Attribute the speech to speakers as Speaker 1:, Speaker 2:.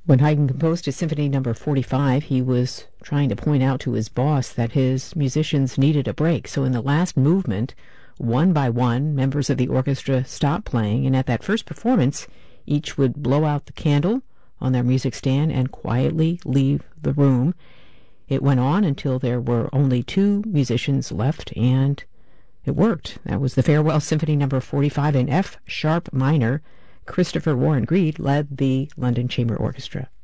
Speaker 1: When Haydn composed his Symphony No. 45, he was trying to point out to his boss that his musicians needed a break. So in the last movement, one by one, members of the orchestra stopped playing, and at that first performance, each would blow out the candle on their music stand and quietly leave the room. It went on until there were only two musicians left, and it worked. That was the Farewell Symphony No. 45 in F sharp minor. Christopher Warren Greed led the London Chamber Orchestra.